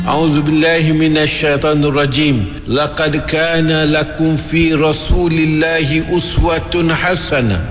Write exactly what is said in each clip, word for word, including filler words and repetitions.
A'udzubillahi minasyaitonir rajim. Laqad kana lakum fi Rasulillahi uswatun hasanah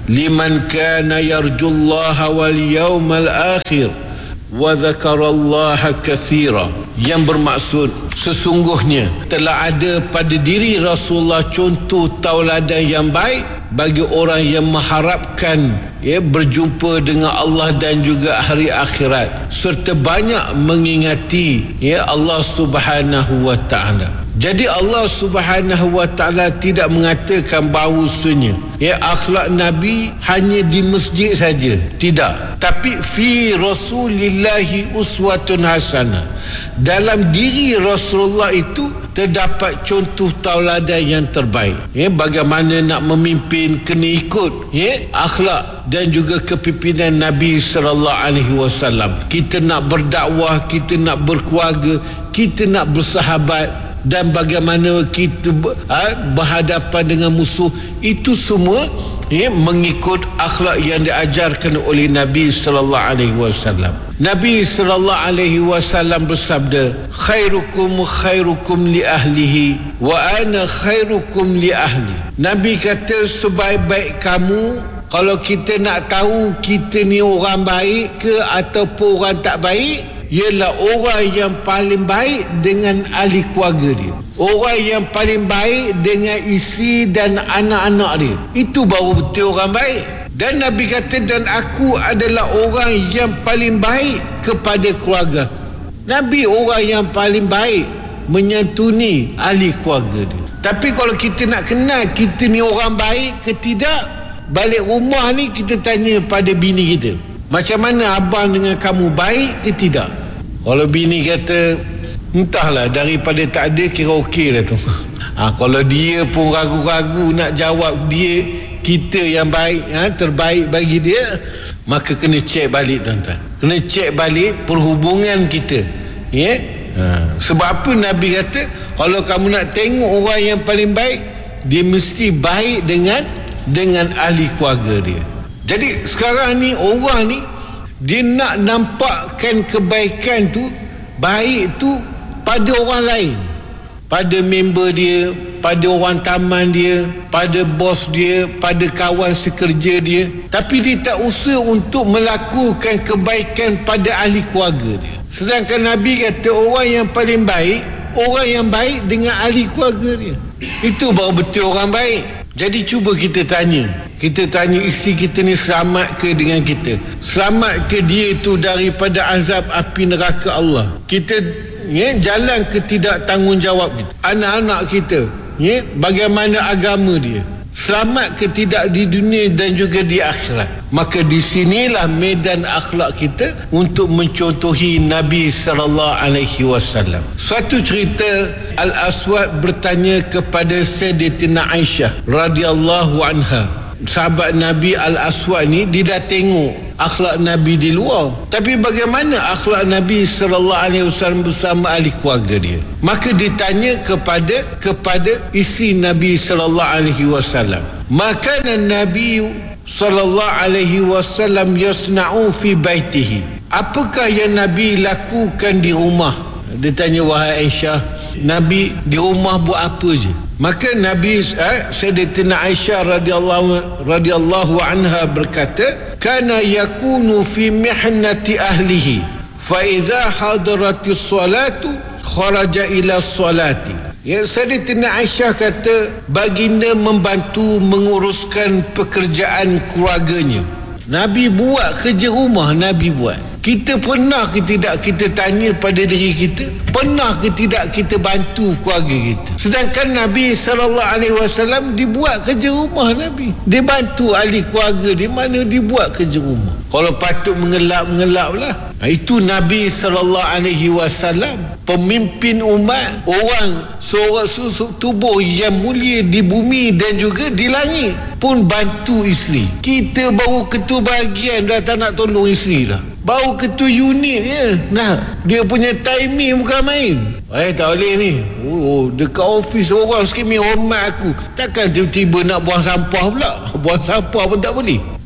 liman kana yarjullaha wal yawmal akhir wa dzakarallaha katsira. Yang bermaksud, sesungguhnya telah ada pada diri Rasulullah contoh tauladan yang baik bagi orang yang mengharapkan ya berjumpa dengan Allah dan juga hari akhirat, serta banyak mengingati ya Allah Subhanahu wa taala. Jadi Allah Subhanahu wa taala tidak mengatakan bahawasanya ya akhlak Nabi hanya di masjid saja, tidak, tapi fi Rasulillahi uswatun hasanah. Dalam diri Rasulullah itu terdapat contoh tauladan yang terbaik. Ya, bagaimana nak memimpin, kena ikut ya akhlak dan juga kepimpinan Nabi sallallahu alaihi wasallam. Kita nak berdakwah, kita nak berkeluarga, kita nak bersahabat, dan bagaimana kita ha, berhadapan dengan musuh, itu semua ya, mengikut akhlak yang diajarkan oleh Nabi sallallahu alaihi wasallam. Nabi sallallahu alaihi wasallam bersabda, khairukum khairukum li ahlihi wa ana khairukum li ahli. Nabi kata, sebaik-baik kamu, kalau kita nak tahu kita ni orang baik ke ataupun orang tak baik, ialah orang yang paling baik dengan ahli keluarga dia, orang yang paling baik dengan isteri dan anak-anak dia. Itu baru betul orang baik. Dan Nabi kata, dan aku adalah orang yang paling baik kepada keluarga aku. Nabi orang yang paling baik menyantuni ahli keluarga dia. Tapi kalau kita nak kenal kita ni orang baik ke tidak, balik rumah ni kita tanya pada bini kita, macam mana abang dengan kamu, baik ke tidak? Kalau bini kata, entahlah, daripada tak ada kira okey lah tu. Ha, kalau dia pun ragu-ragu nak jawab dia kita yang baik, ha, terbaik bagi dia, maka kena cek balik tuan-tuan. Kena cek balik perhubungan kita. Ya? Ha. Sebab apa Nabi kata, kalau kamu nak tengok orang yang paling baik, dia mesti baik dengan dengan ahli keluarga dia. Jadi sekarang ni orang ni dia nak nampakkan kebaikan tu, baik tu pada orang lain, pada member dia, pada orang taman dia, pada bos dia, pada kawan sekerja dia, tapi dia tak usaha untuk melakukan kebaikan pada ahli keluarga dia. Sedangkan Nabi kata orang yang paling baik, orang yang baik dengan ahli keluarga dia. Itu baru betul orang baik. Jadi cuba kita tanya, kita tanya isteri kita ni selamat ke dengan kita? Selamat ke dia itu daripada azab api neraka Allah? Kita ya, jalan ke tidak tanggungjawab kita? Anak-anak kita ya, bagaimana agama dia? Selamat ke tidak di dunia dan juga di akhirat? Maka di sinilah medan akhlak kita untuk mencontohi Nabi sallallahu alaihi wasallam. Suatu cerita, Al-Aswad bertanya kepada Sayyidatina Aisyah radhiyallahu anha. Sahabat Nabi Al-Aswad ni, dia dah tengok akhlak Nabi di luar, tapi bagaimana akhlak Nabi sallallahu alaihi wasallam bersama ahli keluarga dia? Maka ditanya kepada kepada isteri Nabi sallallahu alaihi wasallam, maka Nabi sallallahu alaihi wasallam yasna'u fi baitihi, apakah yang Nabi lakukan di rumah? Dia tanya, wahai Aisyah, Nabi di rumah buat apa je? Maka Nabi eh, Sayyidatina Aisyah radhiyallahu radhiyallahu anha berkata, kana yakunu fi mihnati ahlihi fa idza hadaratis salatu kharaja ila salati. Ya, Sayyidatina Aisyah kata baginda membantu menguruskan pekerjaan keluarganya. Nabi buat kerja rumah, Nabi buat. Kita pernah ke tidak kita tanya pada diri kita, pernah ke tidak kita bantu keluarga kita? Sedangkan Nabi sallallahu alaihi wasallam dibuat kerja rumah Nabi. Dia bantu ahli keluarga di mana dia buat kerja rumah. Kalau patut mengelak-mengelak lah. Itu Nabi sallallahu alaihi wasallam, pemimpin umat, orang seorang susuk tubuh yang mulia di bumi dan juga di langit, pun bantu isteri. Kita baru ketua bahagian dah tak nak tolong isteri dah. Baru ketua unit je. Nah, dia punya timing bukan main. Eh, tak boleh ni. Oh, dekat office orang sikit ni hormat aku. Takkan tiba-tiba nak buang sampah pula. Buang sampah pun tak boleh.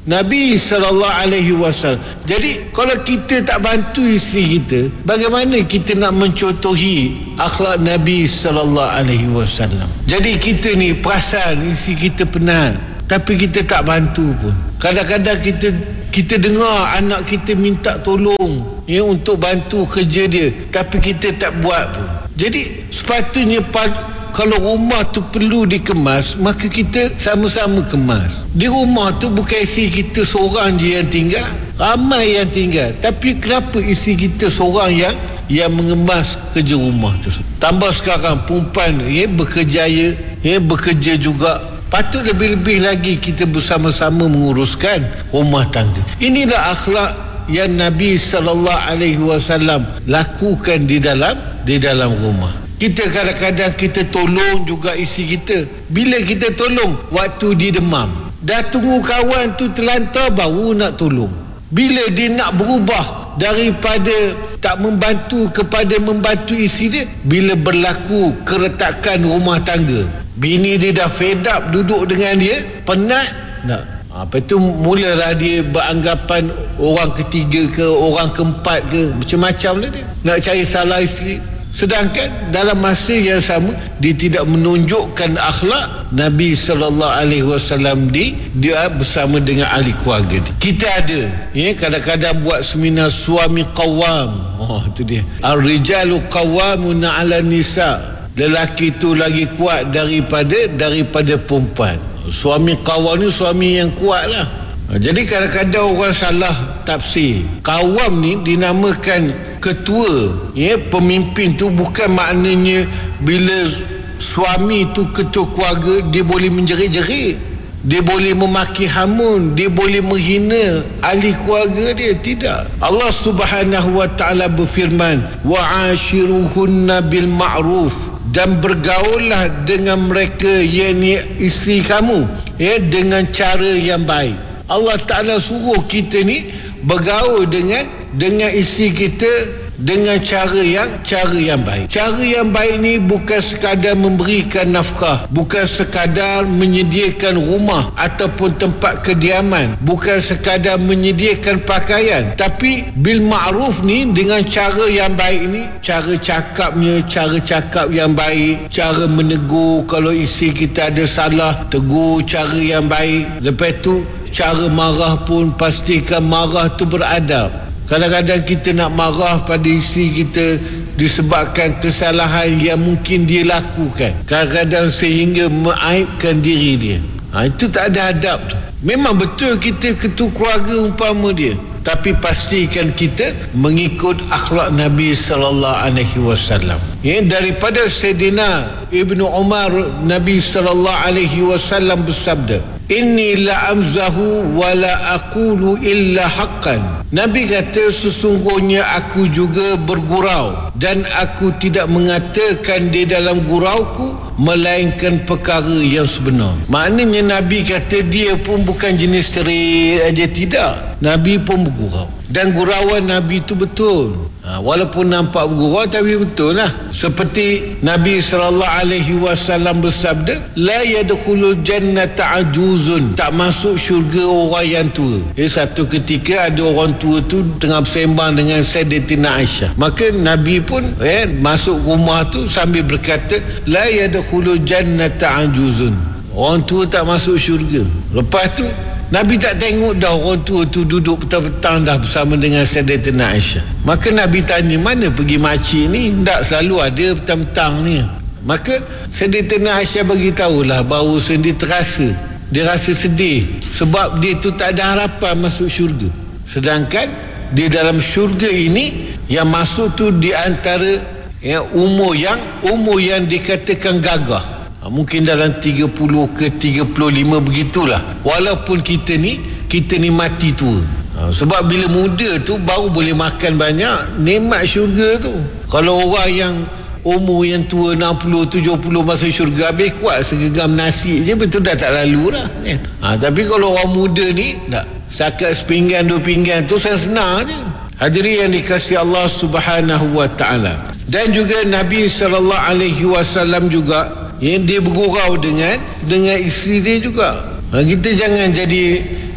Nabi sallallahu alaihi wasallam. Jadi kalau kita tak bantu isteri kita, bagaimana kita nak mencontohi akhlak Nabi sallallahu alaihi wasallam? Jadi kita ni perasan isteri kita penat, tapi kita tak bantu pun. Kadang-kadang kita kita dengar anak kita minta tolong ya untuk bantu kerja dia, tapi kita tak buat pun. Jadi sepatutnya kalau rumah tu perlu dikemas, maka kita sama-sama kemas. Di rumah tu bukan isteri kita seorang je yang tinggal, ramai yang tinggal. Tapi kenapa isteri kita seorang yang yang mengemas kerja rumah tu? Tambah sekarang perempuan ya berkerjaya, ya bekerja juga. Patut lebih-lebih lagi kita bersama-sama menguruskan rumah tangga. Inilah akhlak yang Nabi sallallahu alaihi wasallam lakukan di dalam di dalam rumah. Kita kadang-kadang kita tolong juga isteri kita. Bila kita tolong, waktu dia demam, dah tunggu kawan tu terlantar baru nak tolong. Bila dia nak berubah daripada tak membantu kepada membantu isteri dia, bila berlaku keretakan rumah tangga, bini dia dah fed up duduk dengan dia, penat nak. Apa tu mulalah dia beranggapan orang ketiga ke orang keempat ke, macam-macam lah dia nak cari salah isteri. Sedangkan dalam masa yang sama dia tidak menunjukkan akhlak Nabi sallallahu alaihi wasallam di dia bersama dengan ahli keluarga dia. Kita ada ya kadang-kadang buat seminar suami qawwam. Oh itu dia. Ar-rijalu qawwamuna 'ala nisa. Lelaki itu lagi kuat daripada daripada perempuan. Suami qawwam ni suami yang kuat lah. Jadi kadang-kadang orang salah tafsir. Qawwam ni dinamakan ketua, ya, pemimpin tu bukan maknanya bila suami tu ketua keluarga dia boleh menjerit-jerit, dia boleh memaki hamun, dia boleh menghina ahli keluarga dia. Tidak. Allah Subhanahu wa taala berfirman, wa'ashiruhunna bil ma'ruf, dan bergaullah dengan mereka yakni isteri kamu ya dengan cara yang baik. Allah Taala suruh kita ni bergaul dengan dengan isteri kita dengan cara yang cara yang baik. Cara yang baik ni bukan sekadar memberikan nafkah, bukan sekadar menyediakan rumah ataupun tempat kediaman, bukan sekadar menyediakan pakaian, tapi bil ma'ruf ni dengan cara yang baik ni, cara cakapnya, cara cakap yang baik, cara menegur kalau isteri kita ada salah, tegur cara yang baik. Lepas tu cara marah pun pastikan marah tu beradab. Kadang-kadang kita nak marah pada isteri kita disebabkan kesalahan yang mungkin dia lakukan, kadang-kadang sehingga mengaibkan diri dia. Ha, itu tak ada adab tu. Memang betul kita ketua keluarga umpama dia, tapi pastikan kita mengikut akhlak Nabi sallallahu alaihi wasallam. Ya, daripada Sayyidina Ibnu Umar, Nabi sallallahu alaihi wasallam bersabda, inni la amzahu wa la aqulu illa haqqan. Nabi kata sesungguhnya aku juga bergurau dan aku tidak mengatakan di dalam gurauku melainkan perkara yang sebenar. Maknanya Nabi kata dia pun bukan jenis terik aja, tidak. Nabi pun bergurau. Dan gurauan Nabi itu betul. Ha, walaupun nampak bergurau tapi betul lah. Seperti Nabi sallallahu alaihi wasallam bersabda, la yadkhulul jannata ajuzun, tak masuk syurga orang yang tua. Eh, satu ketika ada orang tua tu tengah bersembang dengan Sayyidatina Aisyah. Maka Nabi pun eh, masuk rumah tu sambil berkata, la yadkhulul jannata ajuzun, orang tua tak masuk syurga. Lepas tu Nabi tak tengok dah orang tua tu duduk petang-petang dah bersama dengan Sayyidatina Aisyah. Maka Nabi tanya, mana pergi makcik ni? Tak selalu ada petang-petang ni. Maka Sayyidatina Aisyah bagi tahulah bahawa dia terasa, dia rasa sedih sebab dia tu tak ada harapan masuk syurga. Sedangkan di dalam syurga ini yang masuk tu di antara ya, umur yang umur yang dikatakan gagah. Ha, mungkin dalam tiga puluh ke tiga puluh lima begitulah. Walaupun kita ni kita ni mati tua. Ha, sebab bila muda tu baru boleh makan banyak, nikmat syurga tu. Kalau orang yang umur yang tua enam puluh tujuh puluh masuk syurga, habis kuat segegam nasi je, betul dah tak lalu lah kan? Ha, tapi kalau orang muda ni tak, setakat sepinggan dua pinggan tu senang je. Hadirin yang dikasihi Allah Subhanahu wa taala. Dan juga Nabi sallallahu alaihi wasallam juga yang dia bergurau dengan dengan isteri dia juga. Ha, kita jangan jadi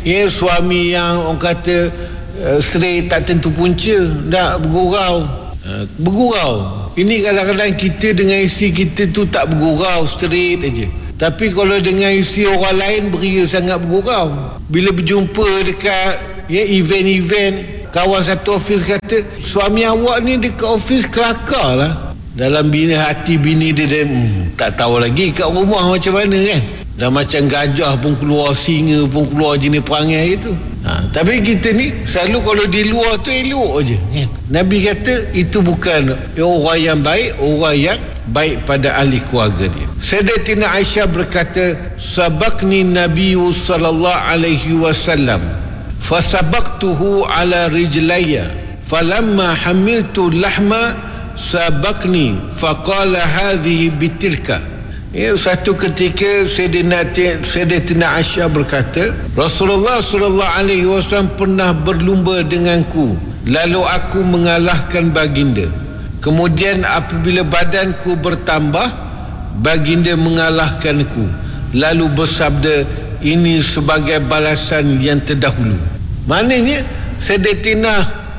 ya, suami yang orang kata uh, straight, tak tentu punca, nak bergurau, uh, bergurau. Ini kadang-kadang kita dengan isteri kita tu tak bergurau, straight aja. Tapi kalau dengan isteri orang lain beria sangat bergurau. Bila berjumpa dekat ya, event-event, kawan satu office kata, suami awak ni dekat office kelakar lah. Dalam bini hati bini dia, dia hmm, tak tahu lagi kat rumah macam mana kan. Dah macam gajah pun keluar, singa pun keluar, jenis perangai itu. Ha, tapi kita ni selalu kalau di luar tu elok je kan? Nabi kata itu bukan orang yang baik, orang yang baik pada ahli keluarga dia. Sayyidatina Aisyah berkata, sabaqni Nabi sallallahu alaihi wasallam fasabaqtuhu ala rijlayya falamma hamiltu lahma sabaqni faqala hadhihi bitilka. Ya, satu ketika Sayyidatina Aisyah berkata, Rasulullah sallallahu alaihi wasallam pernah berlumba denganku, lalu aku mengalahkan baginda. Kemudian apabila badanku bertambah, baginda mengalahkanku, lalu bersabda, ini sebagai balasan yang terdahulu. Maknanya Sayyidatina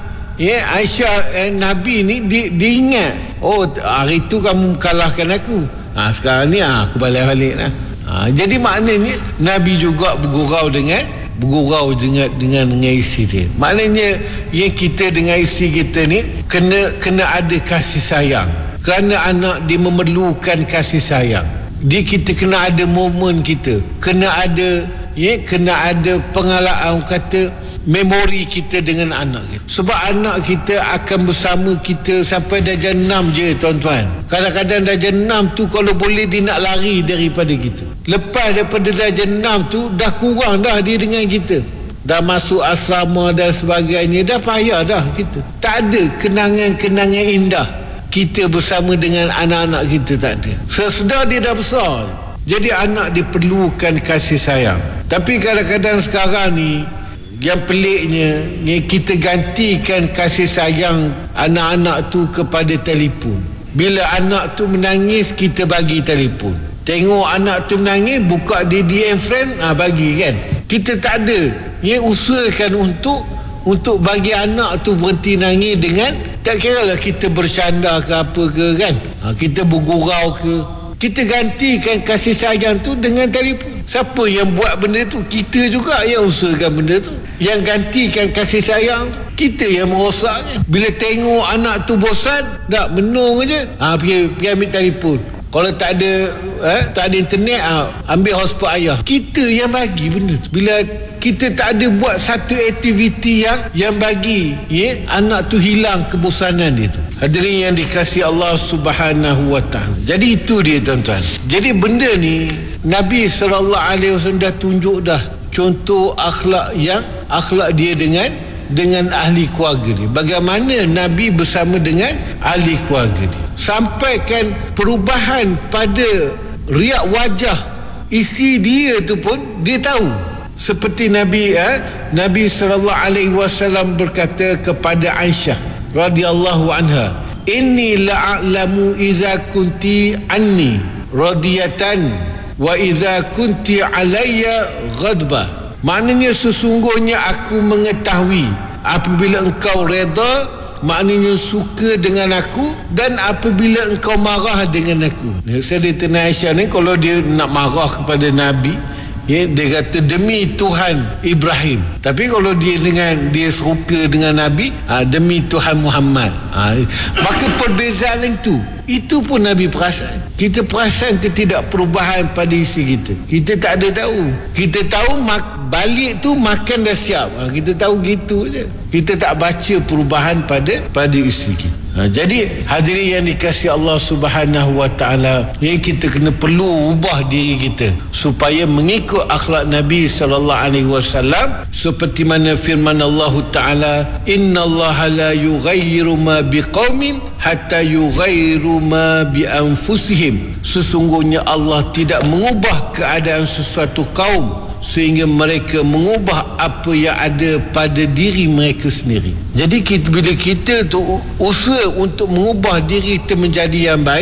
ya, Aisyah eh, Nabi ni di, diingat, oh hari tu kamu kalahkan aku. Ha, sekarang ni ha, aku balik-balik lah. Ha, jadi maknanya Nabi juga bergurau dengan bergurau dengan dengan, dengan isteri dia. Maknanya yang kita dengan isteri kita ni kena kena ada kasih sayang. Kerana anak dia memerlukan kasih sayang. Dia kita kena ada momen kita, kena ada ya, kena ada pengalaman kata memori kita dengan anak kita. Sebab anak kita akan bersama kita sampai darjah enam je tuan-tuan. Kadang-kadang darjah enam tu kalau boleh dia nak lari daripada kita. Lepas daripada darjah enam tu dah kurang dah dia dengan kita. Dah masuk asrama dan sebagainya, dah payah dah kita. Tak ada kenangan-kenangan indah kita bersama dengan anak-anak kita, tak ada. Sesedar dia dah besar. Jadi anak diperlukan kasih sayang. Tapi kadang-kadang sekarang ni yang peliknya ni, kita gantikan kasih sayang anak-anak tu kepada telefon. Bila anak tu menangis, kita bagi telefon. Tengok anak tu menangis, buka D D M friend, ah bagi kan. Kita tak ada ya, usahakan untuk untuk bagi anak tu berhenti nangis dengan, tak kira lah kita bersandar ke apa ke kan, ha, kita bergurau ke, kita gantikan kasih sayang tu dengan telefon. Siapa yang buat benda tu? Kita juga yang usahakan benda tu. Yang gantikan kasih sayang, kita yang merosak kan. Bila tengok anak tu bosan, tak menung je, ha, pergi, pergi ambil telefon. Kalau tak ada eh, tak ada internet, ha, ambil hotspot ayah. Kita yang bagi benda tu. Bila kita tak ada buat satu aktiviti yang yang bagi ya, anak tu hilang kebosanan dia tu. Hadirin yang dikasihi Allah Subhanahu wa taala. Jadi itu dia tuan-tuan. Jadi benda ni Nabi sallallahu alaihi wasallam dah tunjuk dah contoh akhlak yang akhlak dia dengan dengan ahli keluarga dia. Bagaimana Nabi bersama dengan ahli keluarga dia. Sampaikan perubahan pada riak wajah isteri dia tu pun dia tahu. Seperti Nabi eh, Nabi sallallahu alaihi wasallam berkata kepada Aisyah radhiyallahu anha, inni la'alamu idza kunti anni radiyatan wa idza kunti alayya ghadba. Maknanya sesungguhnya aku mengetahui apabila engkau redha, maknanya suka dengan aku, dan apabila engkau marah dengan aku. Sayyidatina Aisyah ni kalau dia nak marah kepada Nabi, ya, dia kata demi Tuhan Ibrahim. Tapi kalau dia dengan dia suka dengan Nabi, ha, demi Tuhan Muhammad. Ha, maka perbezaan itu itu pun Nabi perasan. Kita perasan ketidakperubahan pada isi kita. Kita tak ada tahu. Kita tahu mak, balik tu makan dah siap. Ha, kita tahu gitu je. Kita tak baca perubahan pada pada isi kita. Ha, jadi hadirin yang dikasihi Allah Subhanahu wa taala, yang kita kena perlu ubah diri kita supaya mengikut akhlak Nabi sallallahu alaihi wasallam, seperti mana firman Allah taala, innallaha la yughayyiru ma biqaumin hatta yughayyiru ma bi anfusihim. Sesungguhnya Allah tidak mengubah keadaan sesuatu kaum sehingga mereka mengubah apa yang ada pada diri mereka sendiri. Jadi kita, bila kita tu usaha untuk mengubah diri kita menjadi yang baik,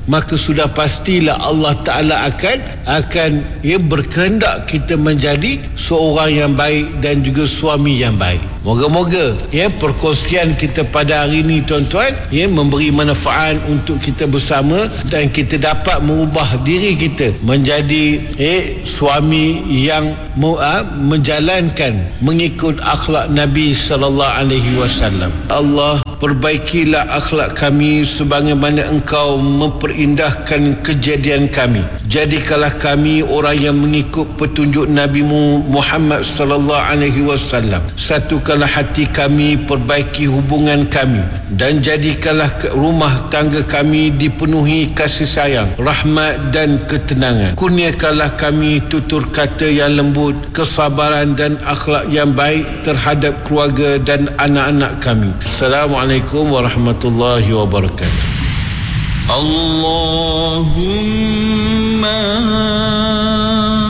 maka sudah pastilah Allah Ta'ala akan akan ya, berkehendak kita menjadi seorang yang baik dan juga suami yang baik. Moga-moga ya perkongsian kita pada hari ini tuan-tuan ya memberi manfaat untuk kita bersama dan kita dapat mengubah diri kita menjadi eh, suami yang mu, ha, menjalankan mengikut akhlak Nabi sallallahu alaihi wasallam. Allah, perbaikilah akhlak kami sebagaimana Engkau memperindahkan kejadian kami. Jadikanlah kami orang yang mengikut petunjuk Nabi-Mu Muhammad sallallahu alaihi wasallam. Satukanlah hati kami, perbaiki hubungan kami, dan jadikanlah rumah tangga kami dipenuhi kasih sayang, rahmat dan ketenangan. Kurniakanlah kami tutur kata yang lembut, kesabaran dan akhlak yang baik terhadap keluarga dan anak-anak kami. Assalamualaikum warahmatullahi wabarakatuh. Allahumma